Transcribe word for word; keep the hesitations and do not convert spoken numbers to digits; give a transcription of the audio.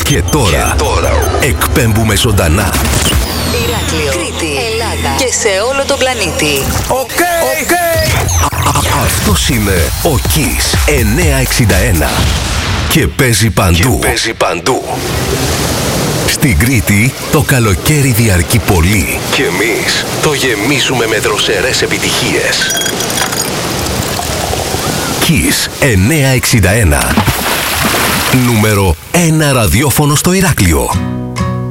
Και τώρα, και τώρα εκπέμπουμε ζωντανά. Ηράκλειο, Κρήτη, Ελλάδα και σε όλο τον πλανήτη. Οκ, okay, οκ. Okay. Αυτός είναι ο Kiss εννιακόσια εξήντα ένα και παίζει παντού. Και παίζει παντού. Στην Κρήτη το καλοκαίρι διαρκεί πολύ Και εμείς το γεμίζουμε με δροσερές επιτυχίες. Kiss εννιακόσια εξήντα ένα. Νούμερο ένα ραδιόφωνο στο Ηράκλειο.